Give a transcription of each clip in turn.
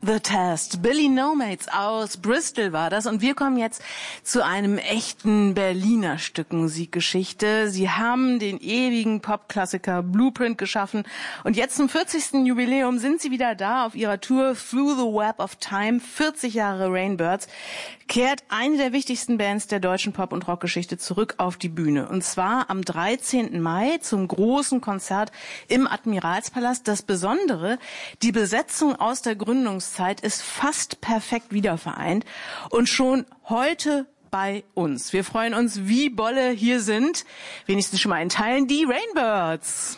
The Test. Billy Nomads aus Bristol war das. Und wir kommen jetzt zu einem echten Berliner Stück Musikgeschichte. Sie haben den ewigen Popklassiker Blueprint geschaffen. Und jetzt zum 40. Jubiläum sind Sie wieder da auf Ihrer Tour Through the Web of Time. 40 Jahre Rainbirds. Kehrt eine der wichtigsten Bands der deutschen Pop- und Rockgeschichte zurück auf die Bühne. Und zwar am 13. Mai zum großen Konzert im Admiralspalast. Das Besondere, die Besetzung aus der Gründungszeit ist fast perfekt wiedervereint und schon heute bei uns. Wir freuen uns wie Bolle hier sind, wenigstens schon mal in Teilen, die Rainbirds.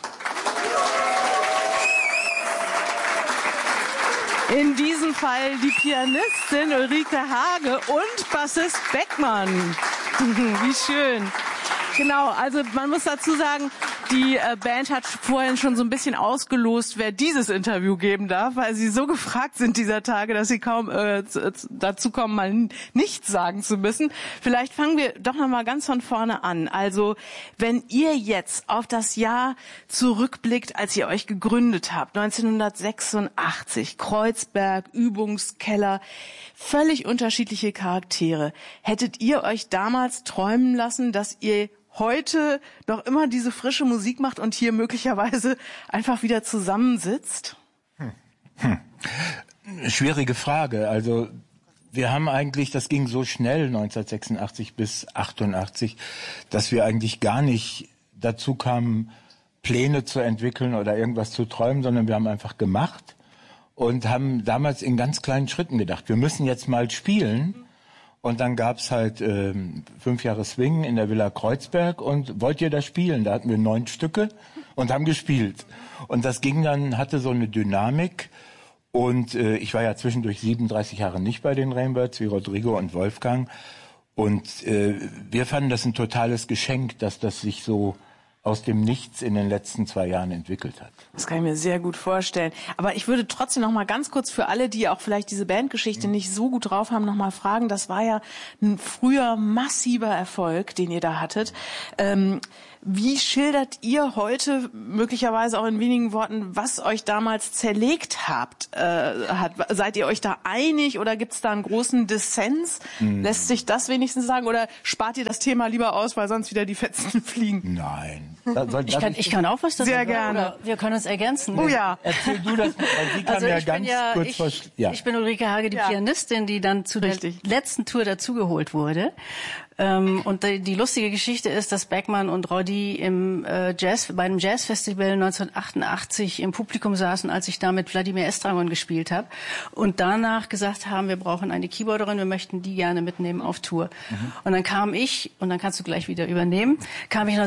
In diesem Fall die Pianistin Ulrike Hage und Bassist Beckmann. Wie schön. Genau, also man muss dazu sagen, die Band hat vorhin schon so ein bisschen ausgelost, wer dieses Interview geben darf, weil sie so gefragt sind dieser Tage, dass sie kaum dazu kommen, mal nichts sagen zu müssen. Vielleicht fangen wir doch noch mal ganz von vorne an. Also, wenn ihr jetzt auf das Jahr zurückblickt, als ihr euch gegründet habt, 1986, Kreuzberg, Übungskeller, völlig unterschiedliche Charaktere. Hättet ihr euch damals träumen lassen, dass ihr heute noch immer diese frische Musik macht und hier möglicherweise einfach wieder zusammensitzt? Schwierige Frage. Also wir haben eigentlich, das ging so schnell 1986 bis 88, dass wir eigentlich gar nicht dazu kamen, Pläne zu entwickeln oder irgendwas zu träumen, sondern wir haben einfach gemacht und haben damals in ganz kleinen Schritten gedacht, wir müssen jetzt mal spielen. Und dann gab's halt 5 Jahre Swing in der Villa Kreuzberg und wollt ihr da spielen? Da hatten wir 9 Stücke und haben gespielt. Und das ging dann, hatte so eine Dynamik. Und ich war ja zwischendurch 37 Jahre nicht bei den Rainbirds, wie Rodrigo und Wolfgang. Und wir fanden das ein totales Geschenk, dass das sich so aus dem Nichts in den letzten 2 Jahren entwickelt hat. Das kann ich mir sehr gut vorstellen. Aber ich würde trotzdem noch mal ganz kurz für alle, die auch vielleicht diese Bandgeschichte nicht so gut drauf haben, noch mal fragen. Das war ja ein früher massiver Erfolg, den ihr da hattet. Wie schildert ihr heute, möglicherweise auch in wenigen Worten, was euch damals zerlegt hat? Seid ihr euch da einig oder gibt es da einen großen Dissens? Lässt sich das wenigstens sagen oder spart ihr das Thema lieber aus, weil sonst wieder die Fetzen fliegen? Nein. Ich kann auch was dazu sehr sagen. gerne. Oder wir können uns ergänzen. Oh ja. Erzähl du das, weil sie kann Also ja ich ganz kurz ich bin Ulrike Hage, die Pianistin, die dann zu der letzten Tour dazugeholt wurde. Und die lustige Geschichte ist, dass Beckmann und Roddy bei einem Jazzfestival 1988 im Publikum saßen, als ich da mit Wladimir Estragon gespielt habe und danach gesagt haben, wir brauchen eine Keyboarderin, wir möchten die gerne mitnehmen auf Tour. Und dann kam ich, und dann kannst du gleich wieder übernehmen, kam ich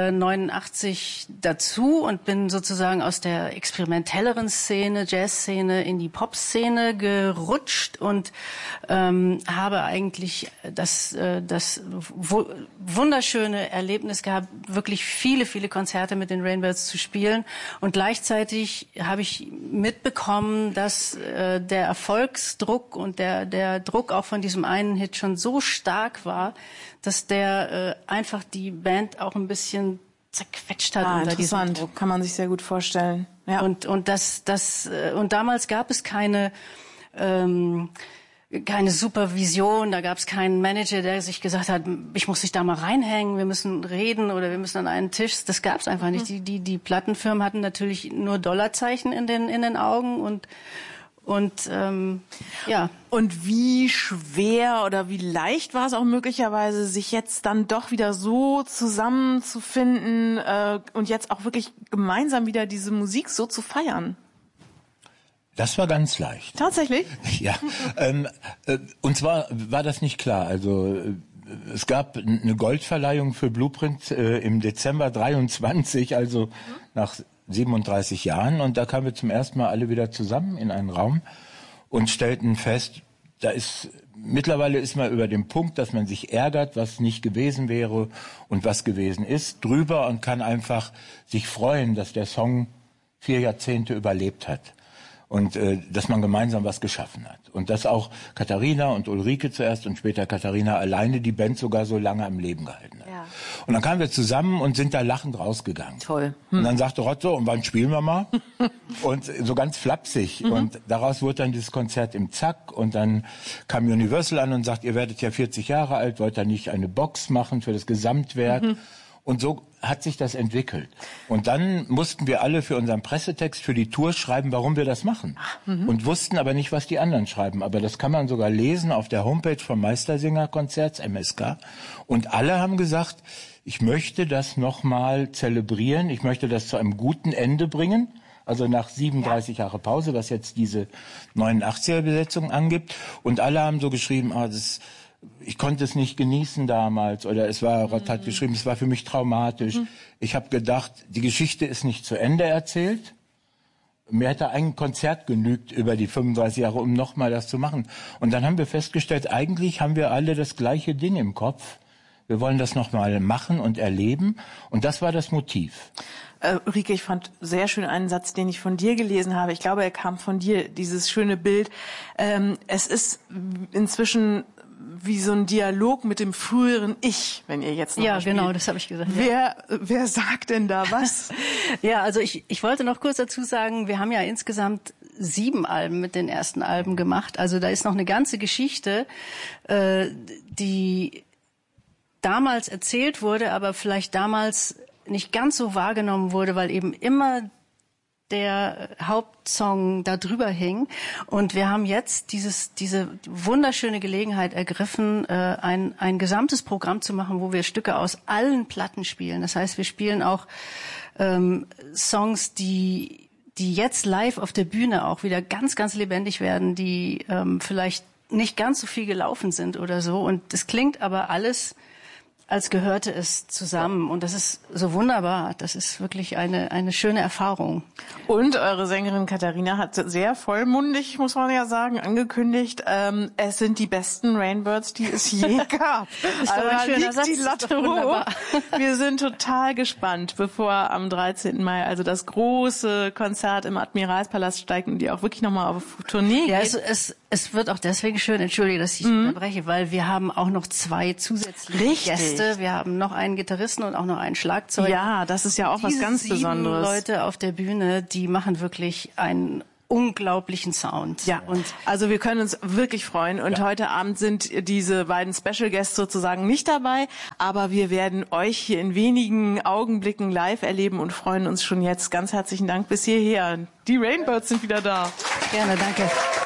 1989 dazu und bin sozusagen aus der experimentelleren Szene, Jazzszene in die Popszene gerutscht und habe eigentlich das wunderschöne Erlebnis gehabt, wirklich viele Konzerte mit den Rainbirds zu spielen. Und gleichzeitig habe ich mitbekommen, dass der Erfolgsdruck und der Druck auch von diesem einen Hit schon so stark war, dass der einfach die Band auch ein bisschen zerquetscht hat unter diesem Druck. Kann man sich sehr gut vorstellen. Ja. Und damals gab es keine Supervision, da gab es keinen Manager, der sich gesagt hat, ich muss dich da mal reinhängen, wir müssen reden oder wir müssen an einen Tisch. Das gab es einfach nicht. Die Plattenfirmen hatten natürlich nur Dollarzeichen in den Augen und ja. Und wie schwer oder wie leicht war es auch möglicherweise, sich jetzt dann doch wieder so zusammenzufinden und jetzt auch wirklich gemeinsam wieder diese Musik so zu feiern? Das war ganz leicht. Tatsächlich? Ja. Und zwar war das nicht klar. Also es gab eine Goldverleihung für Blueprint im Dezember 23, also nach 37 Jahren. Und da kamen wir zum ersten Mal alle wieder zusammen in einen Raum und stellten fest, mittlerweile ist man über den Punkt, dass man sich ärgert, was nicht gewesen wäre und was gewesen ist, drüber und kann einfach sich freuen, dass der Song 4 Jahrzehnte überlebt hat. Und dass man gemeinsam was geschaffen hat. Und dass auch Katharina und Ulrike zuerst und später Katharina alleine die Band sogar so lange am Leben gehalten hat. Ja. Und dann kamen wir zusammen und sind da lachend rausgegangen. Toll. Und dann sagte Rotzo, und wann spielen wir mal? Und so ganz flapsig. Und daraus wurde dann dieses Konzert im Zack. Und dann kam Universal an und sagt, ihr werdet ja 40 Jahre alt, wollt ihr nicht eine Box machen für das Gesamtwerk? Und so hat sich das entwickelt. Und dann mussten wir alle für unseren Pressetext für die Tour schreiben, warum wir das machen. Und wussten aber nicht, was die anderen schreiben. Aber das kann man sogar lesen auf der Homepage vom Meistersinger-Konzerts, MSK. Und alle haben gesagt, ich möchte das nochmal zelebrieren. Ich möchte das zu einem guten Ende bringen. Also nach 37 Jahre Pause, was jetzt diese 89er-Besetzung angibt. Und alle haben so geschrieben, ich konnte es nicht genießen damals, oder Rott hat geschrieben, es war für mich traumatisch. Ich habe gedacht, die Geschichte ist nicht zu Ende erzählt. Mir hätte ein Konzert genügt über die 35 Jahre, um nochmal das zu machen. Und dann haben wir festgestellt, eigentlich haben wir alle das gleiche Ding im Kopf. Wir wollen das nochmal machen und erleben. Und das war das Motiv. Ulrike, ich fand sehr schön einen Satz, den ich von dir gelesen habe. Ich glaube, er kam von dir, dieses schöne Bild. Es ist inzwischen wie so ein Dialog mit dem früheren Ich, wenn ihr jetzt noch Ja, spielt. genau, das habe ich gesagt. Wer sagt denn da was? Ja, also ich wollte noch kurz dazu sagen, wir haben ja insgesamt 7 Alben mit den ersten Alben gemacht. Also da ist noch eine ganze Geschichte, die damals erzählt wurde, aber vielleicht damals nicht ganz so wahrgenommen wurde, weil eben immer der Hauptsong da drüber hing. Und wir haben jetzt diese wunderschöne Gelegenheit ergriffen, ein gesamtes Programm zu machen, wo wir Stücke aus allen Platten spielen. Das heißt, wir spielen auch Songs, die jetzt live auf der Bühne auch wieder ganz, ganz lebendig werden, die vielleicht nicht ganz so viel gelaufen sind oder so. Und es klingt aber alles, als gehörte es zusammen. Und das ist so wunderbar. Das ist wirklich eine schöne Erfahrung. Und eure Sängerin Katharina hat sehr vollmundig, muss man ja sagen, angekündigt, es sind die besten Rainbirds, die es je gab. Ist also ein schöner Satz. Die Latte hoch. Wir sind total gespannt, bevor am 13. Mai also das große Konzert im Admiralspalast steigt und die auch wirklich nochmal auf Tournee geht. Ja, es wird auch deswegen schön, entschuldige, dass ich unterbreche, weil wir haben auch noch 2 zusätzliche Gäste. Wir haben noch einen Gitarristen und auch noch einen Schlagzeuger. Ja, das ist ja auch was ganz Besonderes. 7 Leute auf der Bühne, die machen wirklich einen unglaublichen Sound. Ja, und also wir können uns wirklich freuen. Und heute Abend sind diese beiden Special Guests sozusagen nicht dabei, aber wir werden euch hier in wenigen Augenblicken live erleben und freuen uns schon jetzt. Ganz herzlichen Dank bis hierher. Die Rainbirds sind wieder da. Gerne, danke.